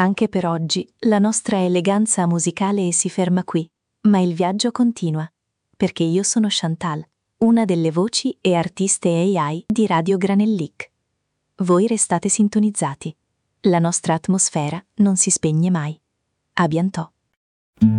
Anche per oggi la nostra eleganza musicale si ferma qui, ma il viaggio continua, perché io sono Chantal, una delle voci e artiste AI di Radio Granellic. Voi restate sintonizzati. La nostra atmosfera non si spegne mai. A bientôt.